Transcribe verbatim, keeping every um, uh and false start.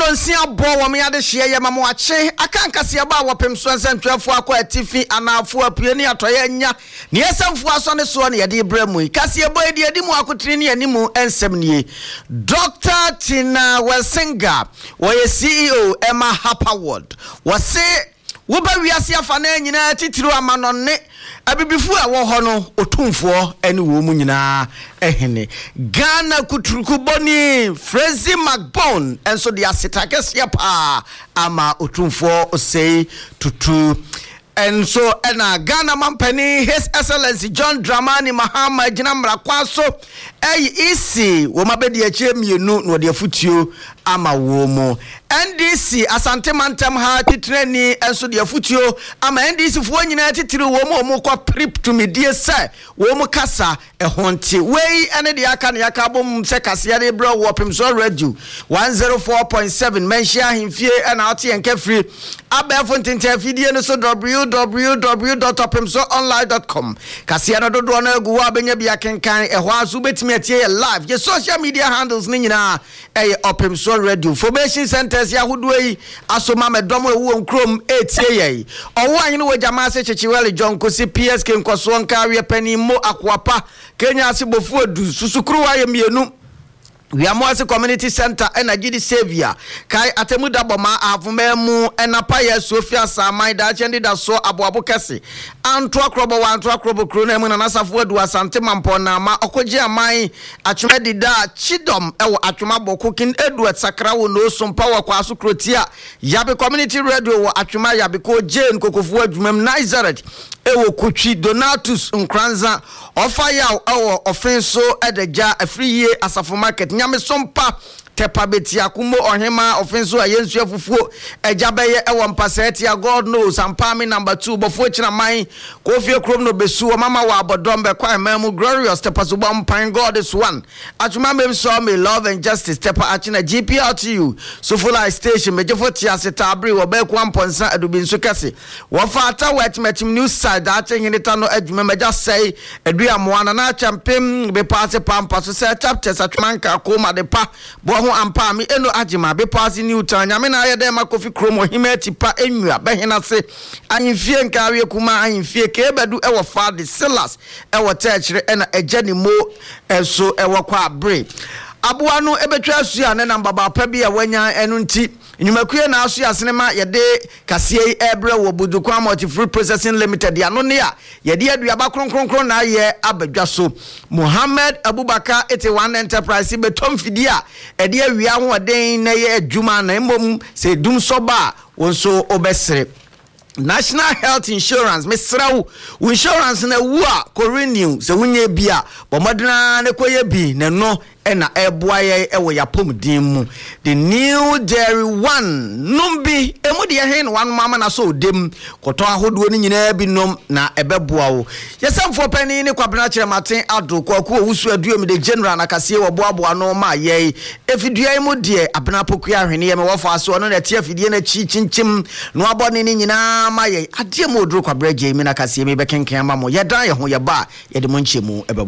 no nsia bo wo me ade hye ye mamo ache akanka se ba wo pem so nsantwafo akọ atifi anafo apue ni atoye nya ne esamfo aso ne so ne yede bremu kase bo edi edi mu akotri ne animu ensem nie Doctor Tina Wesinga wo ye C E O Emma Happerwood wo se wo ba wiase afa na nyina titiru amanonne abibifu a wo ho no otumfo ene wo mu nyina ehene Ghana kuturuku boni Frazy McBone enso de asetakese pa ama otumfo osei tutu enso ena Ghana mampani His Excellency John Dramani Mahama gina mrakwa so eyi isi wo mabedi ache mienu no de afutuo ama wo mu N D C Asante Mantam ha titreni enso de afutuo ama N D C fo nyina titiri wo mu omu kwa prip to medie se wo mu kasa ehonti wei ene de aka ne aka bom se kase ya de bro wo pemso radio one oh four point seven menshia himfie ena oti enka free abefo ntente afidie no so w w w dot opemso online dot com kase ya no dodo na agu wa benya bia kenkan ehwa azu betimi atie live ye social media handles ni nyina eh opemso radio formation centers ya hudwei asoma medom ewu nkrom etie ye owo anyi no wajama se chechiwele John Kosi P S K nkoso nka we pani mo akwapa Kenya asibofu odu susukuru wa ye mienu We are Moase Community Center and Agidi Savior. Kai Atemuda Boma Avumemu and Apaya Sofia Samai Dachendi da so Abu Abu Kesi. Antwa Krobo one Twa Krobo Krune and Nasafu do Asante Mampona Ma Okoji Mai Achumedi da Chidom Ewo Achumabo cooking Edward Sakrawo no some power kwasu krotia. Yabe Community Radio Achuma Yabiko Jane Kokofu Jumem Nazaret. Ewo Kuchi Donatus Nkranza Ofaya Ewo Offenso Edeja a free year Asafu Market Nyame sompa tepa betia kumo ohema offenso ayensu afufuo ejabeye ewo mpaseti ya God knows ampami number two bofo china mai Kofi Krom no besu mama wa abodombe kwa memu glorious tepa so bampan God is one atuma mem so me love and justice tepa achina G P R to you so full station mejefo tiase tabri wo be kwa mponsa adubinso kase wo fata wetmetim news side atenhinita no adwuma meja sei aduamoana na champem be passe pampa so say chapters atmanka koma de pa ho ampa mi eno agima be pass new town nyame na ayede ma Kofi Krom ohima tipa enwua behena se anyimfie nka awe kuma anyimfie ke bedu e wo fa de Silas e wo techre e na ejani mo enso e wo kwa abre aboa no ebetwa asu ane na baba pa bia wanya enu nti nyumakue na asu asenema yede kasee ebre wo budukwa multi fruit processing limited ya no ne ya yede aduaba kronkronkron na ye abadwa so Muhammad Abubakar eighty-one enterprise betom fidia ede awia ho den na ye adwuma na mbom se dum soba wonso obesere National Health Insurance Misraw insurance na wu a ko renew se wunye bia bomodena ne koye bi ne no ena eboaye ewo yapomdin mu the new dairy one numbi emu de hen one mama na so dem koto ahodo ni nyina bi nom na ebeboa wo yesamfo pani ne kwabena kire maten ado kwaku owusu aduom de general na kase wo boaboa no ma ye efidua mu de abena pokua hwene ye me wo fa so no na tie afidie na chi chinchim no abone ni nyina ma ye ade mo odro kwabra je mi na kase me bekenken ma mo ye dan ye ho ye ba ye de mo nchemu ebe